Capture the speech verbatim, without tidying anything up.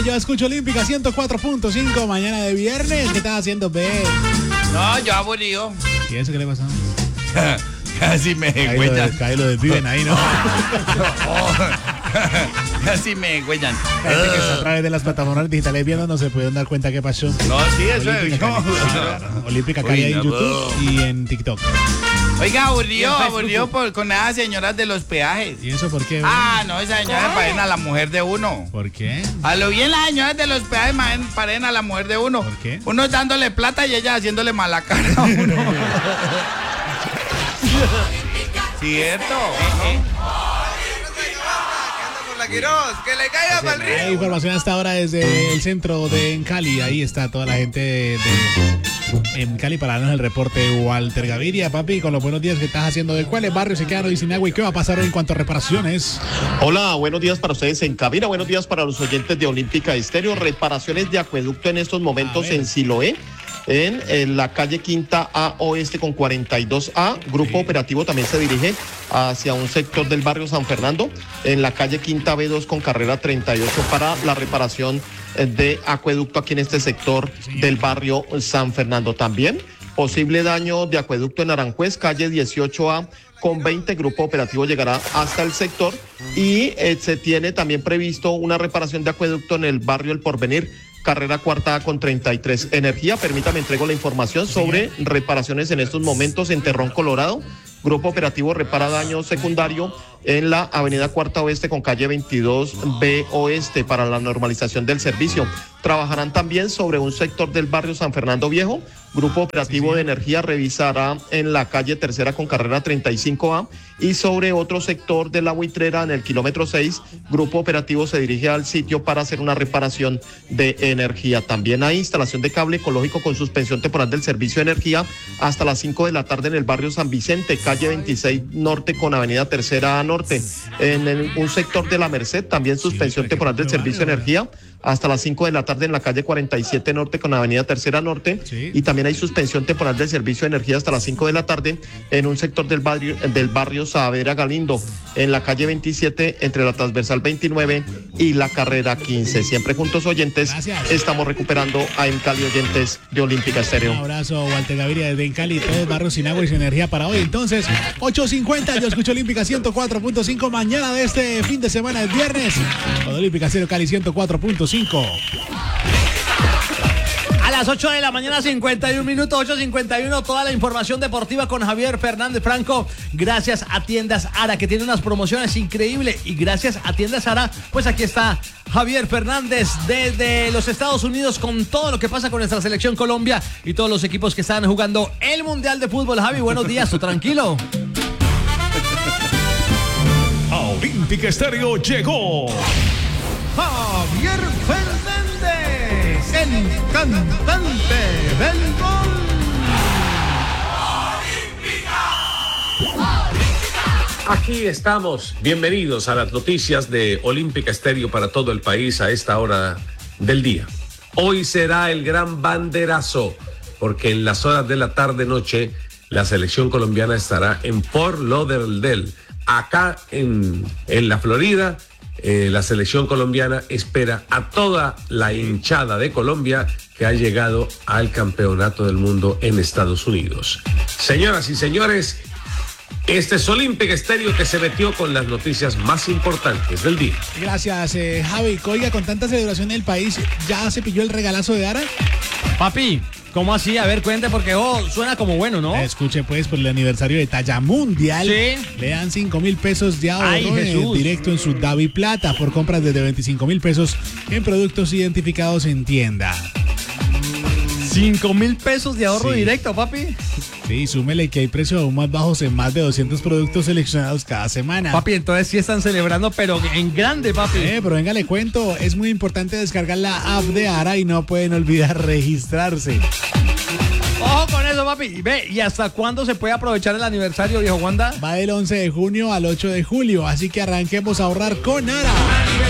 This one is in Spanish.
Yo escucho Olímpica ciento cuatro punto cinco mañana de viernes. ¿Qué estás haciendo, B? No, yo aburrido. ¿Y eso qué le pasó? Casi me Ahí lo, huellan. de, ahí lo desviven ahí, ¿no? Casi me huellan. La gente que está a través de las plataformas digitales viendo no se pueden dar cuenta qué pasó. No, sí, eso es. Olímpica Cali, claro. Olímpica Cali ahí en YouTube y en TikTok. Oiga, aburrido, aburrido por, con esas señoras de los peajes. ¿Y eso por qué? Ah, no, esas señoras parecen a la mujer de uno. ¿Por qué? A lo bien las señoras de los peajes parecen a la mujer de uno. ¿Por qué? Uno dándole plata y ella haciéndole mala cara a uno. ¿Cierto? Que le caiga para el río. Hay información hasta ahora desde el centro de en Cali. Ahí está toda la gente de, en Cali para darnos el reporte. Walter Gaviria, papi, con los buenos días que estás haciendo. ¿De cuáles barrios se quedan hoy sin agua y qué va a pasar hoy en cuanto a reparaciones? Hola, buenos días para ustedes en cabina. Buenos días para los oyentes de Olímpica Estéreo. Reparaciones de acueducto en estos momentos en Siloé. En, en la calle Quinta A Oeste con cuarenta y dos A. Grupo sí. Operativo también se dirige hacia un sector del barrio San Fernando, en la calle Quinta B dos con carrera treinta y ocho para la reparación de acueducto aquí en este sector sí. del barrio San Fernando. También posible daño de acueducto en Aranjuez, calle dieciocho A con veinte, grupo operativo llegará hasta el sector y eh, se tiene también previsto una reparación de acueducto en el barrio El Porvenir, carrera cuarta con treinta y tres. Energía, permítame entrego la información sobre reparaciones en estos momentos en Terrón, Colorado. Grupo operativo repara daño secundario en la avenida Cuarta Oeste con calle veintidós B Oeste para la normalización del servicio. Trabajarán también sobre un sector del barrio San Fernando Viejo. Grupo operativo sí, sí. de energía revisará en la calle Tercera con carrera treinta y cinco A y sobre otro sector de la Buitrera en el kilómetro seis. Grupo operativo se dirige al sitio para hacer una reparación de energía. También hay instalación de cable ecológico con suspensión temporal del servicio de energía hasta las cinco de la tarde en el barrio San Vicente, calle veintiséis Norte con avenida Tercera Norte. En el, un sector de la Merced, también suspensión sí, temporal del servicio de energía hasta las cinco de la tarde en la calle cuarenta y siete Norte con avenida Tercera Norte. Sí. Y también hay suspensión temporal del servicio de energía hasta las cinco de la tarde en un sector del barrio, del barrio Saavedra Galindo, en la calle veintisiete entre la transversal veintinueve y la carrera quince. Siempre juntos, oyentes. Gracias. Estamos recuperando a En Cali, oyentes de Olímpica Estéreo. Un abrazo, Walter Gaviria, desde En Cali, todo el barrio sin agua y sin energía para hoy. Entonces, ocho cincuenta, yo escucho Olímpica ciento cuatro punto cinco mañana de este fin de semana, el viernes. Con Olímpica Estéreo Cali ciento cuatro punto cinco. A las ocho de la mañana, cincuenta y un minutos, ocho cincuenta y uno, toda la información deportiva con Javier Fernández Franco. Gracias a Tiendas Ara, que tiene unas promociones increíbles. Y gracias a Tiendas Ara, pues aquí está Javier Fernández desde los Estados Unidos con todo lo que pasa con nuestra selección Colombia y todos los equipos que están jugando el Mundial de Fútbol. Javi, buenos días, ¿tú tranquilo? A Olímpica Estéreo llegó Javier Fernández, el cantante del gol. Aquí estamos, bienvenidos a las noticias de Olímpica Estéreo para todo el país a esta hora del día. Hoy será el gran banderazo, porque en las horas de la tarde-noche la selección colombiana estará en Fort Lauderdale, acá en, en la Florida. Eh, la selección colombiana espera a toda la hinchada de Colombia que ha llegado al campeonato del mundo en Estados Unidos. Señoras y señores, este es Olímpica Estéreo que se metió con las noticias más importantes del día. Gracias, eh, Javi. Oiga, con tanta celebración en el país, ¿ya se pilló el regalazo de Ara? Papi, ¿cómo así? A ver, cuente, porque oh, suena como bueno, ¿no? Escuche, pues, por el aniversario de Talla Mundial. Sí. Le dan cinco mil pesos de ahorro. Ay, Jesús. Eh, directo en su Davi Plata por compras desde veinticinco mil pesos en productos identificados en tienda. ¿Cinco mil pesos de ahorro sí. directo, papi? Sí, súmele que hay precios aún más bajos en más de doscientos productos seleccionados cada semana. Papi, entonces sí están celebrando, pero en grande, papi. Eh, pero venga, le cuento, es muy importante descargar la app de Ara y no pueden olvidar registrarse. Ojo con eso, papi. Ve, ¿y hasta cuándo se puede aprovechar el aniversario, viejo Wanda? Va del once de junio al ocho de julio, así que arranquemos a ahorrar con Ara.